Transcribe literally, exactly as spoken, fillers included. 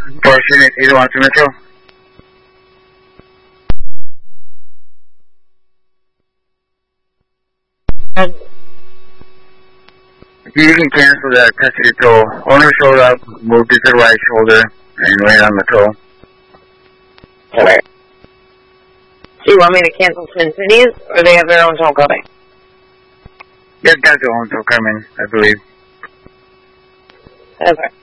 Portion eight one two Metro. Um, You can cancel that custody toll. Owner showed up, moved it to the right shoulder, and ran on the toll. alright. Do you want me to cancel Twin Cities, or they have their own toll coming? They've got their own toll coming, I believe. Okay.